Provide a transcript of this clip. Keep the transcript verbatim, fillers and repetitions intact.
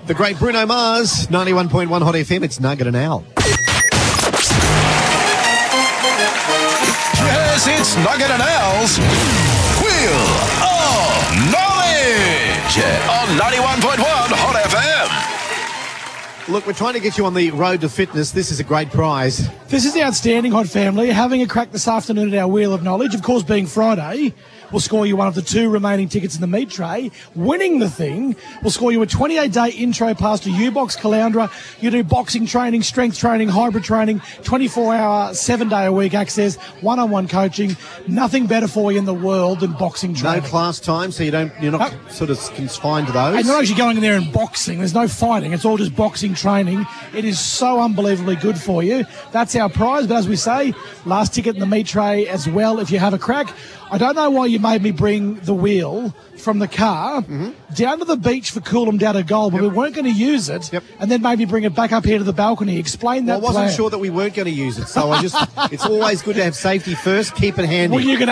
The great Bruno Mars, ninety-one point one Hot F M. It's Nugget and Al. Yes, it's Nugget and Al's Wheel of Knowledge on ninety-one point one Hot F M. Look, we're trying to get you on the road to fitness. This is a great prize. This is outstanding, Hot Family. Having a crack this afternoon at our Wheel of Knowledge. Of course, being Friday, we'll score you one of the two remaining tickets in the meat tray. Winning the thing will score you a twenty-eight day intro pass to U-Box Caloundra. You do boxing training, strength training, hybrid training, twenty-four hour, seven day a week access, one-on-one coaching. Nothing better for you in the world than boxing training. No class time, so you don't, you're not no. sort of confined to those. And you're not actually going in there and boxing. There's no fighting. It's all just boxing training. It is so unbelievably good for you. That's our prize. But as we say, last ticket in the meat tray as well if you have a crack. I don't know why you made me bring the wheel from the car mm-hmm. down to the beach for Coolum down to Gold, but yep. we weren't going to use it, yep. and then maybe bring it back up here to the balcony. Explain that well, I wasn't plan. sure that we weren't going to use it, so I just, it's always good to have safety first, keep it handy. Well, you're going